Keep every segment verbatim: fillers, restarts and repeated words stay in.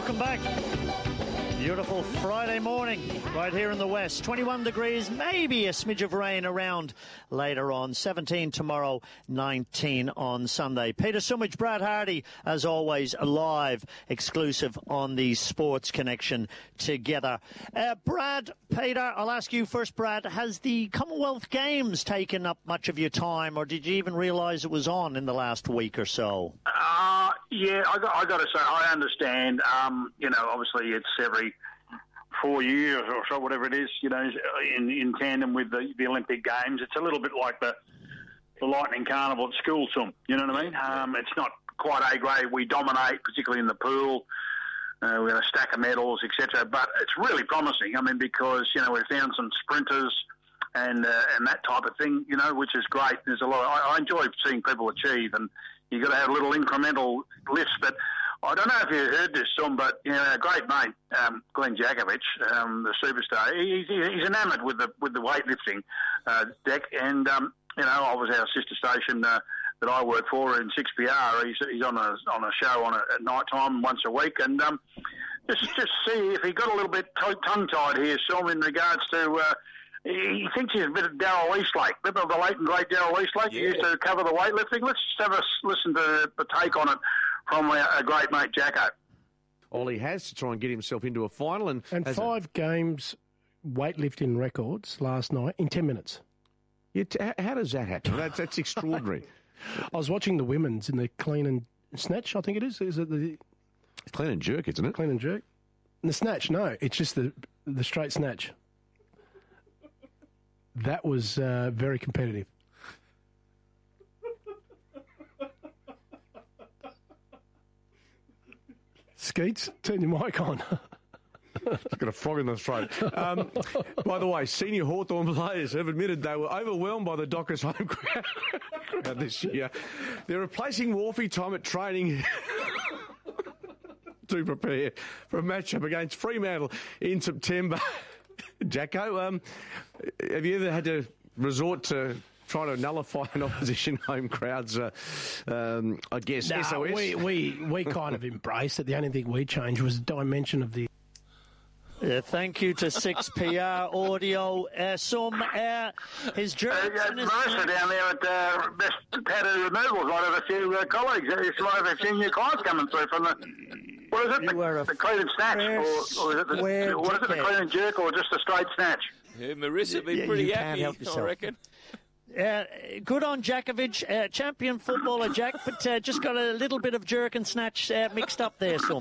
Welcome back. Beautiful Friday morning right here in the west. twenty-one degrees, maybe a smidge of rain around later on. seventeen tomorrow, nineteen on Sunday. Peter Sumich, Brad Hardy, as always, live, exclusive on the Sports Connection together. Uh, Brad, Peter, I'll ask you first, Brad. Has the Commonwealth Games taken up much of your time, or did you even realise it was on in the last week or so? Uh, yeah, I got, I got to say, I understand. Um, you know, obviously it's every four years or so, whatever it is, you know, in, in tandem with the, the Olympic Games. It's a little bit like the, the Lightning Carnival at school, some, you know what I mean? Um, it's not quite A grade. We dominate, particularly in the pool. Uh, we have a stack of medals, et cetera. But it's really promising. I mean, because, you know, we've found some sprinters and uh, and that type of thing, you know, which is great. There's a lot of, I, I enjoy seeing people achieve, and you've got to have little incremental lifts. But I don't know if you heard this, Tom, but, you know, a great mate, um, Glenn Jakovich, um, the superstar, he's, he's enamoured with the with the weightlifting uh, deck. And, um, you know, I was our sister station uh, that I work for in six P R. He's, he's on a on a show on a, at night time once a week. And um, just, just see if he got a little bit tongue-tied here, Tom, in regards to... Uh, He thinks he's a bit of Darryl Eastlake, a bit of the late and great Darryl Eastlake. Yeah. He used to cover the weightlifting. Let's just have a listen to the take on it from a, a great mate, Jacko. Ollie has to try and get himself into a final. And, and five a... games weightlifting records last night in ten minutes. Yeah, t- how does that happen? That's, that's extraordinary. I was watching the women's in the clean and snatch, I think it is. Is it the... It's clean and jerk, isn't it? Clean and jerk. And the snatch, no, it's just the the straight snatch. That was uh, very competitive. Skeets, turn your mic on. I've got a frog in the throat. Um, by the way, senior Hawthorn players have admitted they were overwhelmed by the Dockers home crowd this year. They're replacing Wharfie time at training to prepare for a matchup against Fremantle in September. Jacko, um, have you ever had to resort to trying to nullify an opposition home crowd's, uh, um, I guess, no, S O S? We, we, we kind of embraced it. The only thing we changed was the dimension of the... Yeah, thank you to six P R Audio. Uh, some, uh, his jerks... Uh, uh, Marissa down there at uh, Best Tattoo Removals might have a few uh, colleagues. You might have a few new clients coming through from the... What is it, the, the clean and snatch? Or, or is it the, what is it, the clean and jerk, or just the straight snatch? Yeah, Marissa would be yeah, pretty happy, I reckon. Uh, good on Jakovich, uh, champion footballer Jack, but uh, just got a little bit of jerk and snatch uh, mixed up there, some.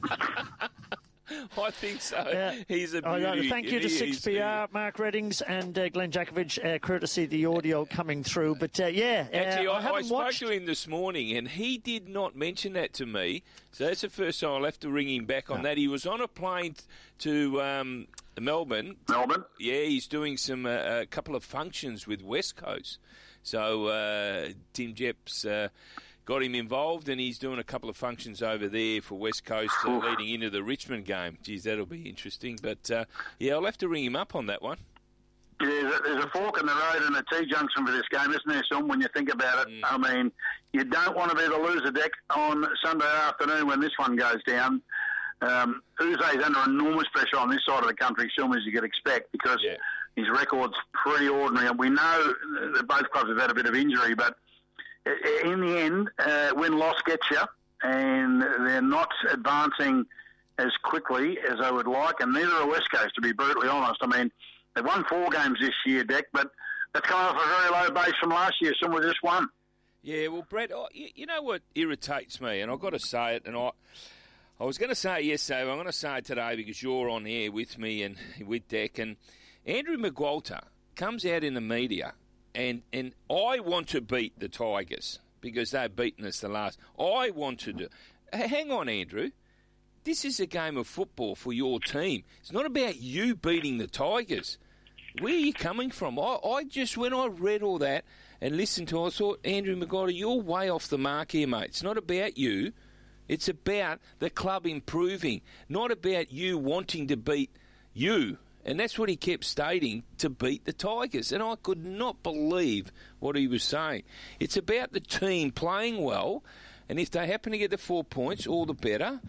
I think so. Uh, He's a beauty. Thank you to six P R, Mark Reddings and uh, Glenn Jakovich, uh, courtesy the audio coming through. But uh, yeah, actually, uh, I, I, haven't I spoke watched... to him this morning, and he did not mention that to me. So that's the first time I'll have to ring him back on no. that. He was on a plane to um, Melbourne. Melbourne. Yeah, he's doing some uh, a couple of functions with West Coast. So uh, Tim Jepp's uh, got him involved, and he's doing a couple of functions over there for West Coast uh, leading into the Richmond game. Geez, that'll be interesting. But, uh, yeah, I'll have to ring him up on that one. Yeah, there's a, there's a fork in the road and a T-junction for this game, isn't there, Son, when you think about it? Mm. I mean, you don't want to be the loser deck on Sunday afternoon when this one goes down. Um, Uze's under enormous pressure on this side of the country, Son, as you could expect, because yeah. his record's pretty ordinary. And we know that both clubs have had a bit of injury, but in the end, uh, win-loss gets you, and they're not advancing as quickly as I would like, and neither are West Coast, to be brutally honest. I mean, they've won four games this year, Deck, but that's coming off a very low base from last year. Some were just one. Yeah, well, Brett, oh, you, you know what irritates me, and I've got to say it, and I I was going to say it yesterday, but I'm going to say it today because you're on air with me and with Deck, and Andrew McGualter comes out in the media, And and I want to beat the Tigers because they've beaten us the last. I want to do. Hang on, Andrew. This is a game of football for your team. It's not about you beating the Tigers. Where are you coming from? I, I just, when I read all that and listened to it, I thought, Andrew McGuire, you're way off the mark here, mate. It's not about you. It's about the club improving, not about you wanting to beat you. And that's what he kept stating, to beat the Tigers. And I could not believe what he was saying. It's about the team playing well, and if they happen to get the four points, all the better.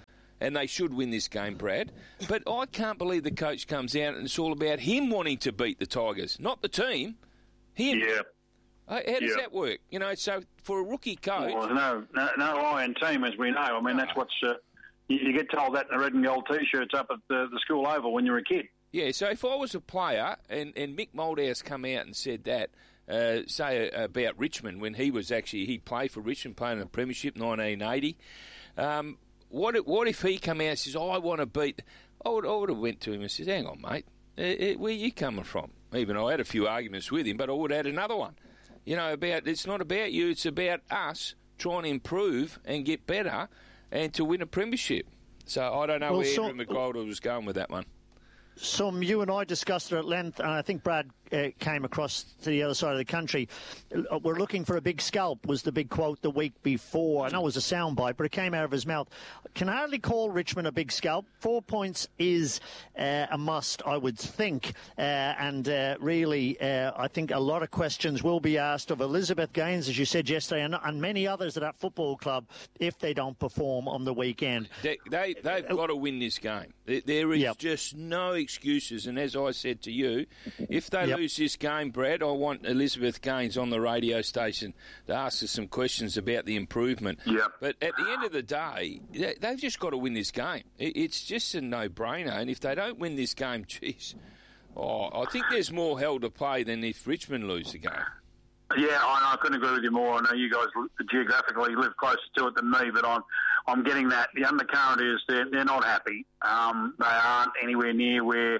and they should win this game, Brad. But I can't believe the coach comes out and it's all about him wanting to beat the Tigers, not the team. Him. Yeah. Uh, How does Yeah. that work? You know, so for a rookie coach... Well, no, no, no iron team, as we know. I mean, that's what's... Uh, you, you get told that in the red and gold T-shirts up at the, the school oval when you're a kid. Yeah, so if I was a player and, and Mick Moldhouse come out and said that, uh, say uh, about Richmond, when he was actually, he played for Richmond, playing in the Premiership nineteen eighty, um, what, if, what if he come out and says, oh, I want to beat... I would, I would have went to him and said, hang on, mate, uh, uh, where are you coming from? Even I had a few arguments with him, but I would have had another one. You know, about it's not about you, it's about us trying to improve and get better and to win a premiership. So I don't know Well, where so- Andrew McGualter was going with that one. Some you and I discussed it at length, and I think Brad uh, came across to the other side of the country. Uh, We're looking for a big scalp was the big quote the week before. I know it was a soundbite, but it came out of his mouth. Can hardly call Richmond a big scalp. Four points is uh, a must, I would think. Uh, and uh, really, uh, I think a lot of questions will be asked of Elizabeth Gaines, as you said yesterday, and, and many others at that football club if they don't perform on the weekend. They, they, they've got to win this game. There, there is Yep. just no excuses. And as I said to you, if they Yep. lose this game, Brad, I want Elizabeth Gaines on the radio station to ask us some questions about the improvement. Yep. But at the end of the day, they, they've just got to win this game. It, it's just a no-brainer. And if they don't win this game, geez, oh, I think there's more hell to play than if Richmond lose the game. Yeah, I, I couldn't agree with you more. I know you guys geographically live closer to it than me, but I'm I'm getting that. The undercurrent is they're, they're not happy. Um, they aren't anywhere near where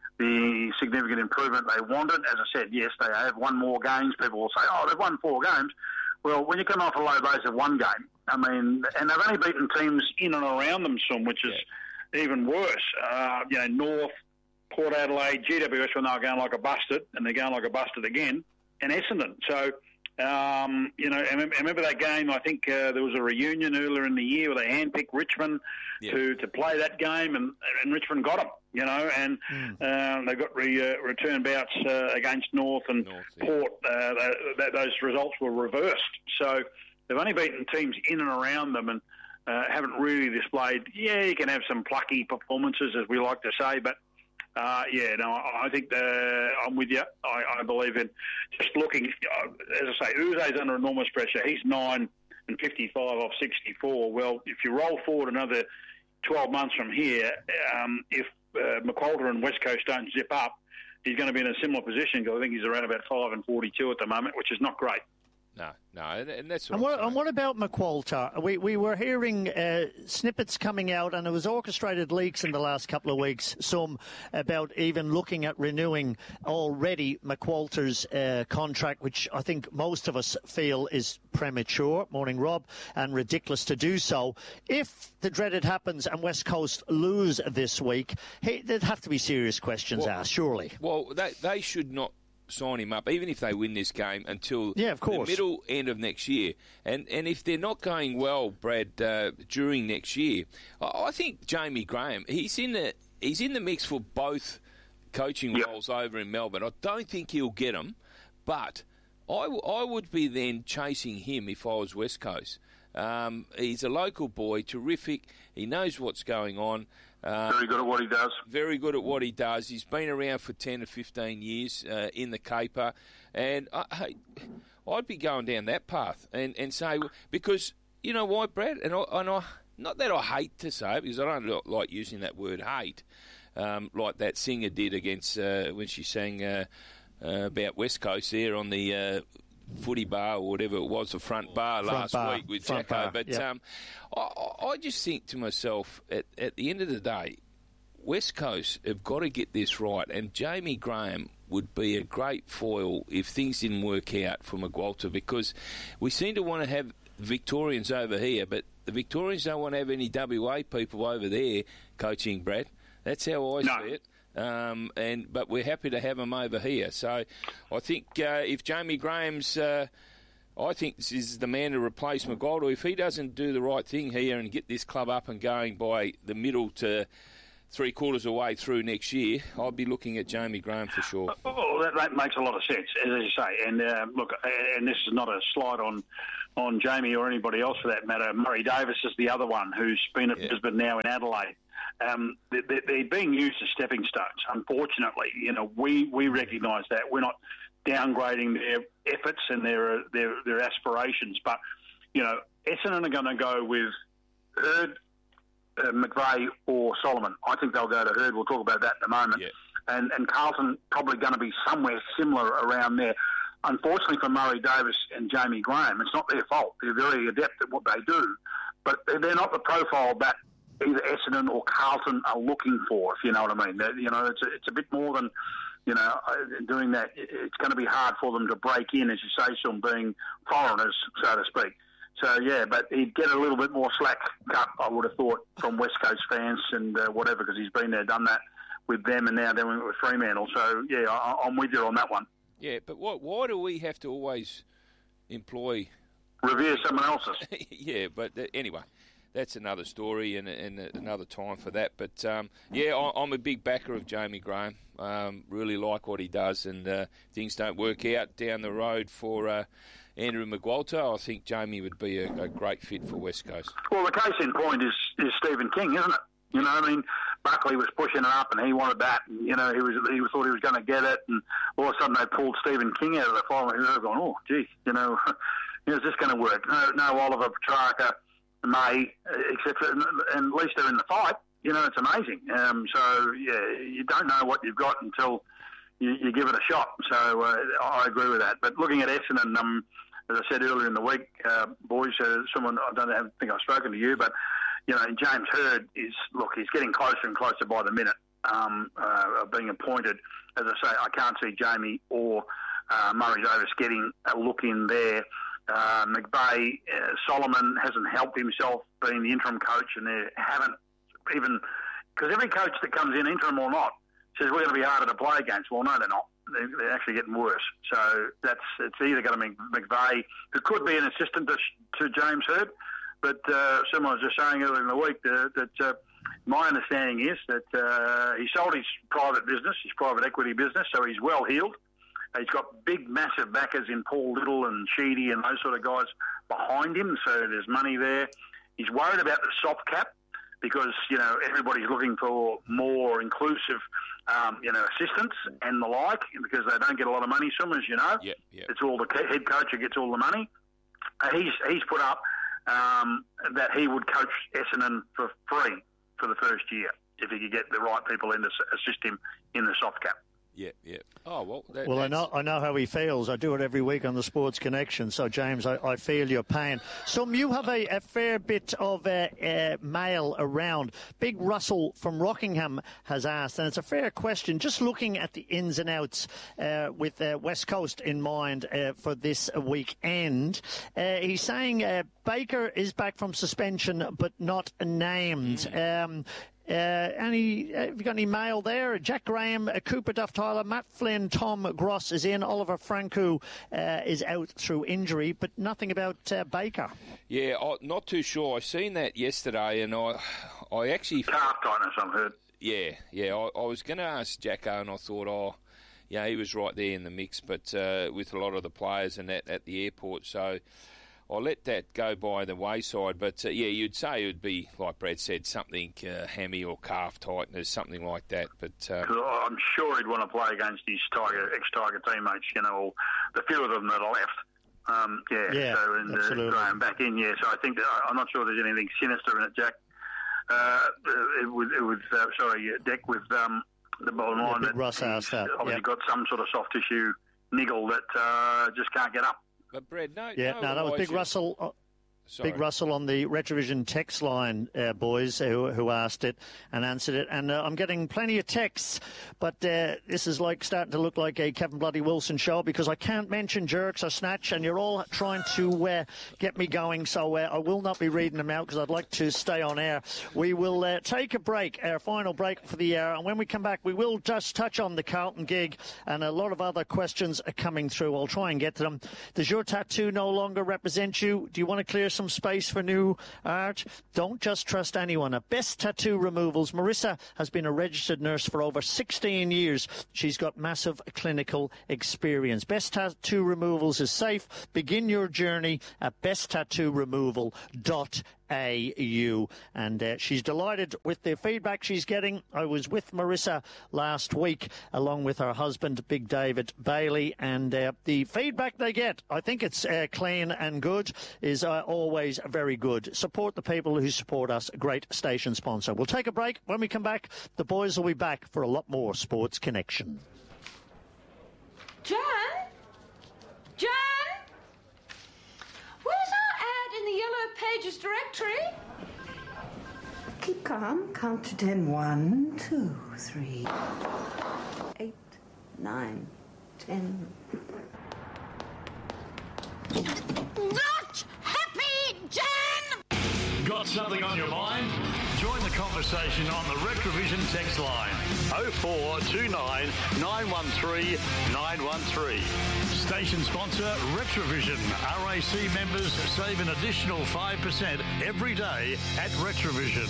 the significant improvement they wanted. As I said, yes, they have won more games. People will say, oh, they've won four games. Well, when you come off a low base of one game, I mean, and they've only beaten teams in and around them some, which is yeah. even worse. Uh, you know, North, Port Adelaide, G W S when they were going like a busted, and they're going like a busted again. And Essendon. So, um, you know, I remember, I remember that game. I think uh, there was a reunion earlier in the year where they handpicked Richmond yeah. to, to play that game, and, and Richmond got them, you know, and mm. uh, they got re, uh, return bouts uh, against North and North, yeah. Port. Uh, that, that, those results were reversed. So they've only beaten teams in and around them and uh, haven't really displayed, yeah, you can have some plucky performances, as we like to say, but Uh, yeah, no, I think the, I'm with you. I, I believe in just looking, as I say, Uze's under enormous pressure. He's nine and fifty-five off sixty-four. Well, if you roll forward another twelve months from here, um, if uh, McQualter and West Coast don't zip up, he's going to be in a similar position because I think he's around about five and forty-two at the moment, which is not great. No, no, and that's what and what, and what about McQualter? We we were hearing uh, snippets coming out, and it was orchestrated leaks in the last couple of weeks, some about even looking at renewing already McQualter's uh, contract, which I think most of us feel is premature, morning Rob, and ridiculous to do so. If the dreaded happens and West Coast lose this week, hey, there'd have to be serious questions well, asked, surely. Well, they, they should not sign him up, even if they win this game, until yeah, of course. the middle end of next year. And and if they're not going well, Brad, uh, during next year, I, I think Jamie Graham, he's in the he's in the mix for both coaching yep. roles over in Melbourne. I don't think he'll get them, but I, w- I would be then chasing him if I was West Coast. Um, he's a local boy, terrific. He knows what's going on. Uh, very good at what he does. Very good at what he does. He's been around for ten or fifteen years uh, in the caper. And I, hey, I'd be going down that path and, and say, because, you know why, Brad? And I, and I, not that I hate to say it, because I don't like using that word hate, um, like that singer did against, uh, when she sang uh, uh, about West Coast there on the uh, footy bar or whatever it was, the front bar front last bar. week with front Jacko. bar. But yep. um, I, I just think to myself, at, at the end of the day, West Coast have got to get this right, and Jamie Graham would be a great foil if things didn't work out for McQualter, because we seem to want to have Victorians over here, but the Victorians don't want to have any W A people over there coaching, Brad. That's how I no. see it. Um, and but we're happy to have them over here. So I think uh, if Jamie Graham's, uh, I think this is the man to replace McQualter. If he doesn't do the right thing here and get this club up and going by the middle to three quarters of the way through next year, I'll be looking at Jamie Graham for sure. Oh, that, that makes a lot of sense, as you say. And uh, look, and this is not a slight on on Jamie or anybody else for that matter. Murray Davis is the other one who's been at Yeah. Brisbane now in Adelaide. Um, they, they, they're being used as stepping stones, unfortunately. You know, we, we recognise that. We're not downgrading their efforts and their their, their aspirations. But, you know, Essendon are going to go with Hurd, uh, McVeigh or Solomon. I think they'll go to Hurd. We'll talk about that in a moment. Yeah. And, and Carlton probably going to be somewhere similar around there. Unfortunately for Murray Davis and Jamie Graham, it's not their fault. They're very adept at what they do. But they're not the profile that either Essendon or Carlton are looking for, if you know what I mean. They're, you know, it's a, it's a bit more than, you know, doing that. It's going to be hard for them to break in, as you say, some being foreigners, so to speak. So, yeah, but he'd get a little bit more slack cut, I would have thought, from West Coast fans and uh, whatever, because he's been there, done that with them, and now doing it with Fremantle. So, yeah, I, I'm with you on that one. Yeah, but what, why do we have to always employ... Revere someone else's. Yeah, but uh, anyway, that's another story and, and another time for that. But, um, yeah, I, I'm a big backer of Jamie Graham. Um, really like what he does, and uh, things don't work out down the road for uh, Andrew McGualter. I think Jamie would be a, a great fit for West Coast. Well, the case in point is, is Stephen King, isn't it? You know, I mean, Buckley was pushing it up, and he wanted that. And, you know, he was he thought he was going to get it, and all of a sudden they pulled Stephen King out of the fire. And they were going, oh, gee, you know, is this going to work? No, no, Oliver Petrarca, May, et cetera, and, and at least they're in the fight. You know, it's amazing. Um, so yeah, you don't know what you've got until you, you give it a shot. So uh, I agree with that. But looking at Essendon, um, as I said earlier in the week, uh, boys, uh, someone I don't have, think I've spoken to you, but. You know, James Hurd is, look, he's getting closer and closer by the minute um, uh, of being appointed. As I say, I can't see Jamie or uh, Murray Davis getting a look in there. Uh, McVeigh, uh, Solomon hasn't helped himself being the interim coach, and they haven't even, because every coach that comes in, interim or not, says we're going to be harder to play against. Well, no, they're not. They're, they're actually getting worse. So that's it's either going to be McVeigh, who could be an assistant to, to James Hurd. But uh, someone was just saying earlier in the week uh, that uh, my understanding is that uh, he sold his private business, his private equity business, so he's well heeled. He's got big, massive backers in Paul Little and Sheedy and those sort of guys behind him, so there's money there. He's worried about the soft cap because, you know, everybody's looking for more inclusive, um, you know, assistants and the like because they don't get a lot of money, some, as you know. Yep, yep. It's all the head coach who gets all the money. Uh, he's, he's put up... Um, that he would coach Essendon for free for the first year if he could get the right people in to assist him in the soft cap. Yeah, yeah. Oh, well, that, Well, I that's... know I know how he feels. I do it every week on the Sports Connection. So, James, I, I feel your pain. Some you have a, a fair bit of uh, uh, mail around. Big Russell from Rockingham has asked, and it's a fair question, just looking at the ins and outs uh, with uh, West Coast in mind uh, for this weekend. Uh, he's saying uh, Baker is back from suspension but not named. Mm. Um Uh, any, uh, have you got any mail there? Jack Graham, uh, Cooper Duff Tyler, Matt Flynn, Tom Gross is in. Oliver Franco uh, is out through injury, but nothing about uh, Baker. Yeah, I, not too sure. I seen that yesterday, and I, I actually calf tightness. I've heard. Yeah, yeah. I, I was going to ask Jacko, and I thought, oh, yeah, he was right there in the mix, but uh, with a lot of the players and that at the airport, so. I'll let that go by the wayside, but uh, yeah, you'd say it would be, like Brad said, something uh, hammy or calf tightness, something like that. But uh, I'm sure he'd want to play against his Tiger, ex-Tiger teammates, you know, or the few of them that are left. Um, yeah, yeah, so and uh, Graham back in, yeah. So I think that, I'm not sure there's anything sinister in it, Jack. Uh, it was, it was uh, sorry, Deck with um, the bottom line yeah, that Russ asked that. obviously yep. got some sort of soft tissue niggle that uh, just can't get up. But Brad, no, yeah, no, no, that was Big you... Russell. Uh, Sorry. Big Russell on the Retrovision text line, uh, boys, who, who asked it and answered it. And uh, I'm getting plenty of texts, but uh, this is like starting to look like a Kevin Bloody Wilson show because I can't mention jerks or snatch, and you're all trying to uh, get me going. So uh, I will not be reading them out because I'd like to stay on air. We will uh, take a break, our final break for the year, and when we come back, we will just touch on the Carlton gig, and a lot of other questions are coming through. I'll try and get to them. Does your tattoo no longer represent you? Do you want to clear some space for new art? Don't just trust anyone. At Best Tattoo Removals, Marissa has been a registered nurse for over sixteen years. She's got massive clinical experience. Best Tattoo Removals is safe. Begin your journey at best tattoo removal dot A U. And uh, she's delighted with the feedback she's getting. I was with Marissa last week along with her husband, Big David Bailey, and uh, the feedback they get, I think it's uh, clean and good, is uh, always very good. Support the people who support us. Great station sponsor. We'll take a break. When we come back, the boys will be back for a lot more Sports Connection. Jan? Jan? Where's our ad in the Yellow Pages directory? Keep calm. Count to ten. One, two, three, eight, nine, ten. Not happy, Jan! Got something on your mind? Join the conversation on the Retrovision text line oh four two nine, nine one three, nine one three. Station sponsor Retrovision. R A C members save an additional five percent every day at Retrovision.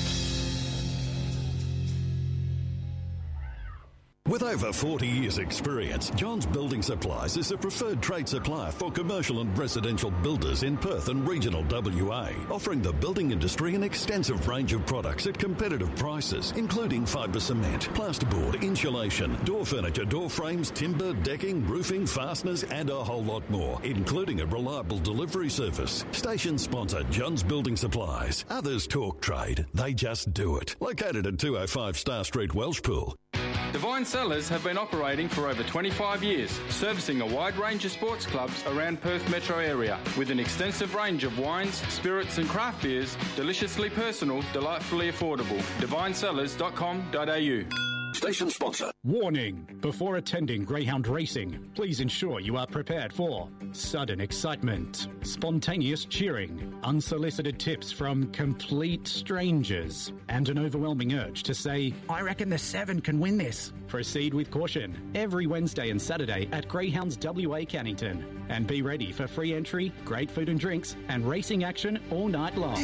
With over forty years' experience, Johns Building Supplies is a preferred trade supplier for commercial and residential builders in Perth and regional W A, offering the building industry an extensive range of products at competitive prices, including fibre cement, plasterboard, insulation, door furniture, door frames, timber, decking, roofing, fasteners, and a whole lot more, including a reliable delivery service. Station sponsor Johns Building Supplies. Others talk trade, they just do it. Located at two oh five Star Street, Welshpool. Divine Cellars have been operating for over twenty-five years, servicing a wide range of sports clubs around Perth metro area, with an extensive range of wines, spirits and craft beers, deliciously personal, delightfully affordable. divine cellars dot com dot a u. Station sponsor. Warning. Before attending greyhound racing, please ensure you are prepared for sudden excitement, spontaneous cheering, unsolicited tips from complete strangers, and an overwhelming urge to say, I reckon the seven can win this. Proceed with caution every Wednesday and Saturday at Greyhounds W A Cannington. And be ready for free entry, great food and drinks, and racing action all night long.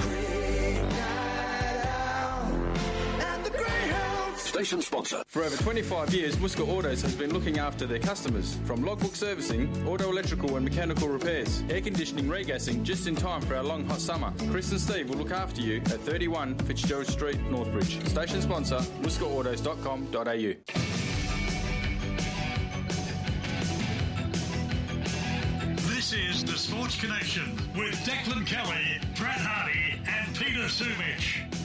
Station sponsor. For over twenty-five years, Muska Autos has been looking after their customers. From logbook servicing, auto electrical and mechanical repairs, air conditioning, regassing, just in time for our long hot summer. Chris and Steve will look after you at thirty-one Fitzgerald Street, Northbridge. Station sponsor, muska autos dot com dot a u. This is the Sports Connection with Declan Kelly, Brad Hardy and Peter Sumich.